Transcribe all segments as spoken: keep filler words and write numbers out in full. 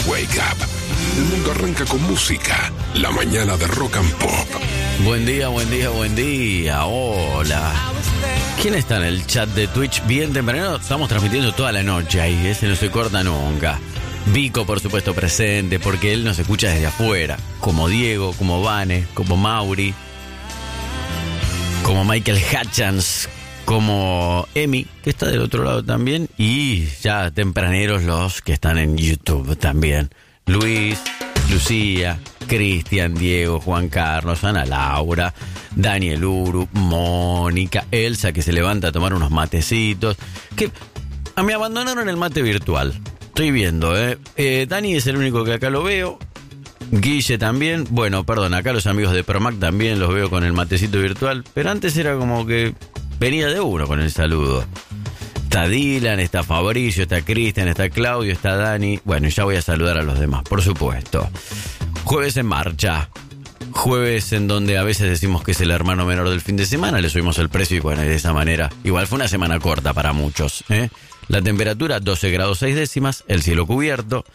Wake Up. El mundo arranca con música. La mañana de Rock and Pop. Buen día, buen día, buen día. Hola. ¿Quién está en el chat de Twitch? Bien temprano, estamos transmitiendo toda la noche ahí, ese no se corta nunca. Vico, por supuesto, presente, porque él nos escucha desde afuera. Como Diego, como Vane, como Mauri, como Michael Hutchins, como Emi, que está del otro lado también. Y ya tempraneros los que están en YouTube también. Luis, Lucía, Cristian, Diego, Juan Carlos, Ana Laura, Daniel Uru, Mónica, Elsa, que se levanta a tomar unos matecitos. Que a mí abandonaron el mate virtual. Estoy viendo, ¿eh? eh Dani es el único que acá lo veo. Guille también. Bueno, perdón, acá los amigos de Promac también los veo con el matecito virtual. Pero antes era como que venía de uno con el saludo. Está Dylan, está Fabricio, está Cristian, está Claudio, está Dani. Bueno, ya voy a saludar a los demás, por supuesto. Jueves en marcha. Jueves en donde a veces decimos que es el hermano menor del fin de semana. Le subimos el precio y bueno, de esa manera. Igual fue una semana corta para muchos, ¿eh? La temperatura doce grados seis décimas, el cielo cubierto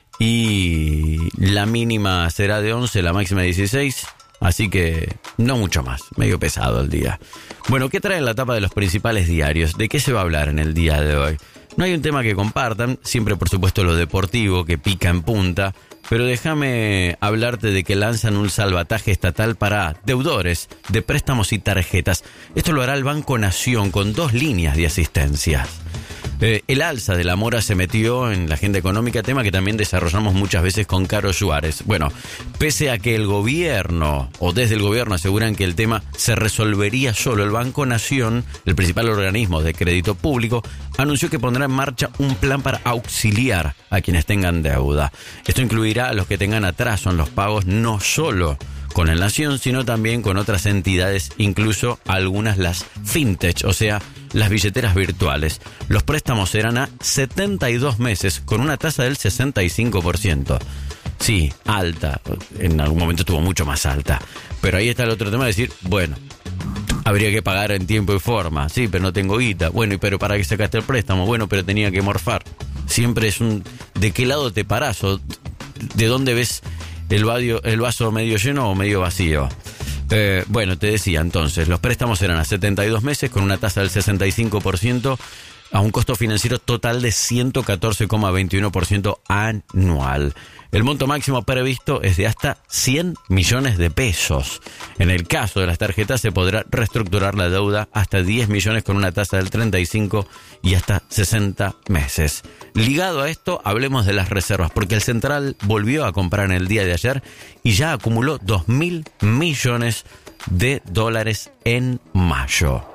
y la mínima será de once, la máxima de dieciséis, así que no mucho más, medio pesado el día. Bueno, ¿qué trae en la tapa de los principales diarios? ¿De qué se va a hablar en el día de hoy? No hay un tema que compartan, siempre por supuesto lo deportivo que pica en punta, pero déjame hablarte de que lanzan un salvataje estatal para deudores de préstamos y tarjetas. Esto lo hará el Banco Nación con dos líneas de asistencia. Eh, el alza de la mora se metió en la agenda económica, tema que también desarrollamos muchas veces con Caro Suárez. Bueno, pese a que el gobierno, o desde el gobierno aseguran que el tema se resolvería solo, el Banco Nación, el principal organismo de crédito público, anunció que pondrá en marcha un plan para auxiliar a quienes tengan deuda. Esto incluirá a los que tengan atraso en los pagos, no solo con el Nación, sino también con otras entidades, incluso algunas las fintech, o sea, las billeteras virtuales. Los préstamos serán a setenta y dos meses con una tasa del sesenta y cinco por ciento. Sí, alta. En algún momento estuvo mucho más alta. Pero ahí está el otro tema de decir, bueno, habría que pagar en tiempo y forma. Sí, pero no tengo guita. Bueno, ¿y pero para qué sacaste el préstamo? Bueno, pero tenía que morfar. Siempre es un... ¿de qué lado te parás? ¿O de dónde ves el, vadio, el vaso medio lleno o medio vacío? Eh, bueno, te decía entonces, los préstamos serán a setenta y dos meses con una tasa del sesenta y cinco por ciento a un costo financiero total de ciento catorce coma veintiuno por ciento anual. El monto máximo previsto es de hasta cien millones de pesos. En el caso de las tarjetas se podrá reestructurar la deuda hasta diez millones con una tasa del treinta y cinco y hasta sesenta meses. Ligado a esto, hablemos de las reservas, porque el Central volvió a comprar en el día de ayer y ya acumuló dos mil millones de dólares en mayo.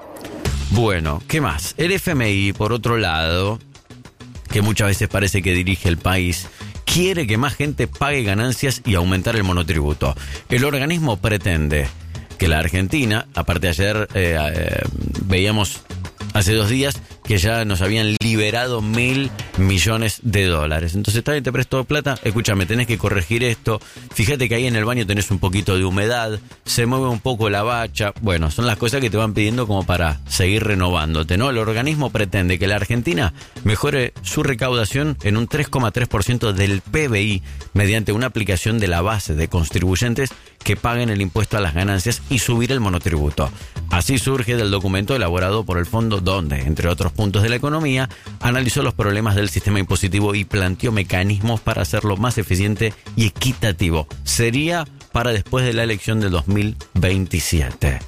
Bueno, ¿qué más? El F M I, por otro lado, que muchas veces parece que dirige el país, quiere que más gente pague ganancias y aumentar el monotributo. El organismo pretende que la Argentina, aparte ayer eh, eh, veíamos hace dos días que ya nos habían liberado mil millones de dólares. Entonces, ¿está bien, te presto plata? Escúchame, tenés que corregir esto. Fíjate que ahí en el baño tenés un poquito de humedad, se mueve un poco la bacha. Bueno, son las cosas que te van pidiendo como para seguir renovándote, ¿no? El organismo pretende que la Argentina mejore su recaudación en un tres coma tres por ciento del P B I mediante una aplicación de la base de contribuyentes que paguen el impuesto a las ganancias y subir el monotributo. Así surge del documento elaborado por el fondo donde, entre otros puntos de la economía, analizó los problemas del sistema impositivo y planteó mecanismos para hacerlo más eficiente y equitativo. Sería para después de la elección del dos mil veintisiete.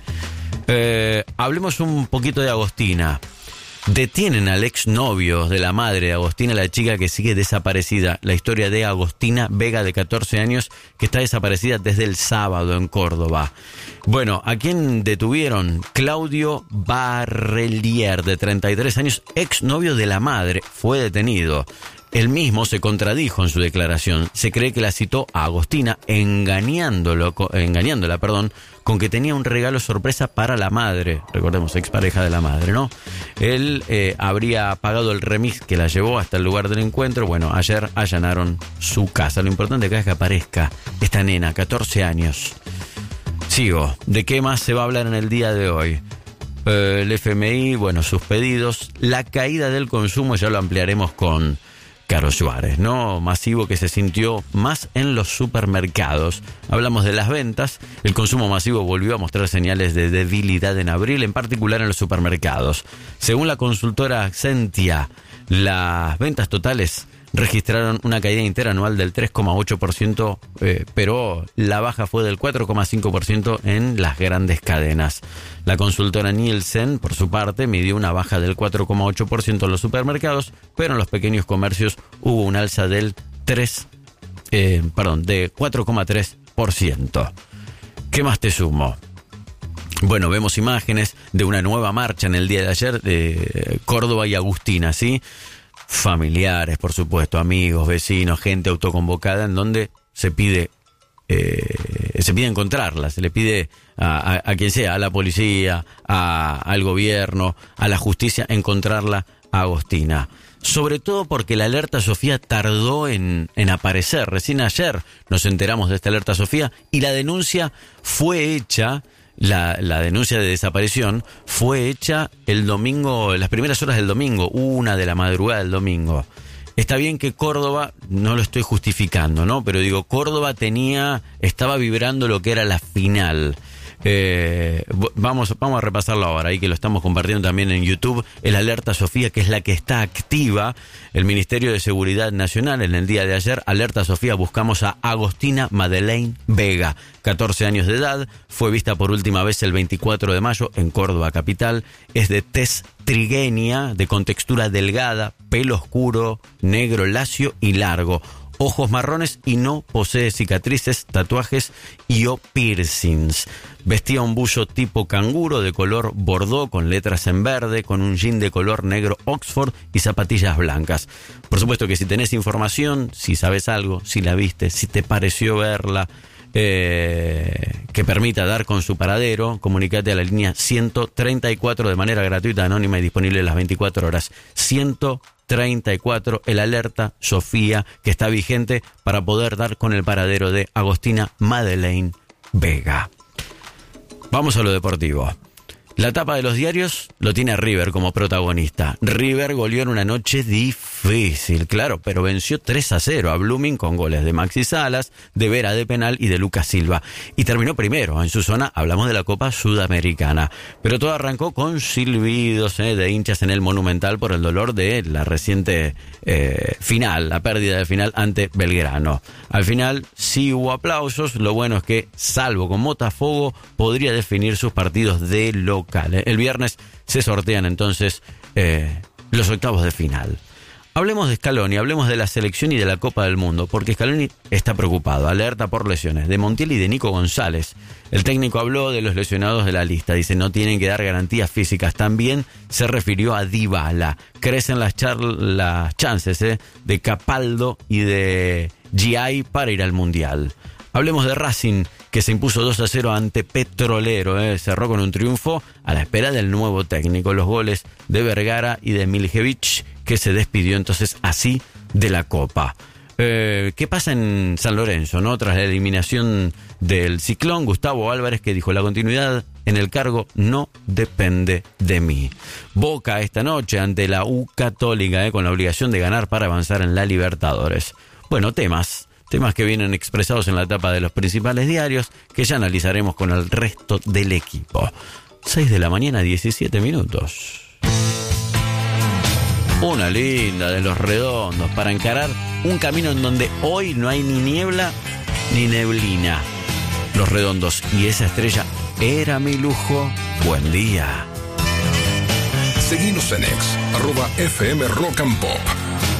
Eh, hablemos un poquito de Agostina. Detienen al exnovio de la madre de Agostina, la chica que sigue desaparecida. La historia de Agostina Vega, de catorce años, que está desaparecida desde el sábado en Córdoba. Bueno, ¿a quién detuvieron? Claudio Barrelier, de treinta y tres años, exnovio de la madre, fue detenido. Él mismo se contradijo en su declaración. Se cree que la citó a Agostina engañándolo, engañándola perdón, con que tenía un regalo sorpresa para la madre. Recordemos, expareja de la madre, ¿no? Él eh, habría pagado el remis que la llevó hasta el lugar del encuentro. Bueno, ayer allanaron su casa. Lo importante acá es que aparezca esta nena, catorce años. Sigo. ¿De qué más se va a hablar en el día de hoy? Eh, el F M I, bueno, sus pedidos. La caída del consumo, ya lo ampliaremos con... Carlos Suárez, ¿no? Masivo que se sintió más en los supermercados. Hablamos de las ventas. El consumo masivo volvió a mostrar señales de debilidad en abril, en particular en los supermercados. Según la consultora Accentia, las ventas totales registraron una caída interanual del tres coma ocho por ciento, eh, pero la baja fue del cuatro coma cinco por ciento en las grandes cadenas. La consultora Nielsen, por su parte, midió una baja del cuatro coma ocho por ciento en los supermercados, pero en los pequeños comercios hubo un alza del tres, eh, perdón, de cuatro coma tres por ciento. ¿Qué más te sumo? Bueno, vemos imágenes de una nueva marcha en el día de ayer de Córdoba y Agustina, ¿sí? Familiares, por supuesto, amigos, vecinos, gente autoconvocada, en donde se pide eh, se pide encontrarla, se le pide a, a, a quien sea, a la policía, a, al gobierno, a la justicia, encontrarla a Agostina. Sobre todo porque la alerta Sofía tardó en, en aparecer. Recién ayer nos enteramos de esta alerta Sofía y la denuncia fue hecha. La, la denuncia de desaparición fue hecha el domingo, en las primeras horas del domingo, una de la madrugada del domingo. Está bien que Córdoba, no lo estoy justificando, ¿no? Pero digo, Córdoba tenía, estaba vibrando lo que era la final. Eh, vamos, vamos a repasarlo ahora, ahí que lo estamos compartiendo también en YouTube. El Alerta Sofía, que es la que está activa. El Ministerio de Seguridad Nacional, en el día de ayer, Alerta Sofía, buscamos a Agostina Madeleine Vega, catorce años de edad, fue vista por última vez el veinticuatro de mayo en Córdoba capital. Es de tez trigueña, de contextura delgada, pelo oscuro, negro lacio y largo, ojos marrones y no posee cicatrices, tatuajes y o piercings. Vestía un buzo tipo canguro de color bordó con letras en verde, con un jean de color negro Oxford y zapatillas blancas. Por supuesto que si tenés información, si sabes algo, si la viste, si te pareció verla, eh, que permita dar con su paradero, comunicate a la línea ciento treinta y cuatro de manera gratuita, anónima y disponible las veinticuatro horas. ciento treinta y cuatro, el Alerta Sofía, que está vigente para poder dar con el paradero de Agostina Madeleine Vega. Vamos a lo deportivo. La tapa de los diarios lo tiene a River como protagonista. River goleó en una noche difícil, claro, pero venció tres a cero a Blooming con goles de Maxi Salas, de Vera de penal y de Lucas Silva. Y terminó primero en su zona, hablamos de la Copa Sudamericana. Pero todo arrancó con silbidos eh, de hinchas en el Monumental por el dolor de la reciente eh, final, la pérdida de final ante Belgrano. Al final sí hubo aplausos, lo bueno es que, salvo con Botafogo, podría definir sus partidos de local. El viernes se sortean entonces eh, los octavos de final. Hablemos de Scaloni, hablemos de la selección y de la Copa del Mundo, porque Scaloni está preocupado, alerta por lesiones de Montiel y de Nico González. El técnico habló de los lesionados de la lista, dice no tienen que dar garantías físicas. También se refirió a Dybala. Crecen las, char- las chances eh, de Capaldo y de G I para ir al Mundial. Hablemos de Racing, que se impuso dos a cero ante Petrolero, eh. cerró con un triunfo a la espera del nuevo técnico. Los goles de Vergara y de Miljevic, que se despidió entonces así de la Copa. Eh, ¿Qué pasa en San Lorenzo, no? Tras la eliminación del Ciclón, Gustavo Álvarez, que dijo la continuidad en el cargo no depende de mí. Boca esta noche ante la U Católica, eh, con la obligación de ganar para avanzar en la Libertadores. Bueno, temas... Temas que vienen expresados en la tapa de los principales diarios, que ya analizaremos con el resto del equipo. seis de la mañana, diecisiete minutos. Una linda de los Redondos para encarar un camino en donde hoy no hay ni niebla ni neblina. Los Redondos y esa estrella era mi lujo. Buen día. Seguinos en ex, arroba F M Rock and Pop.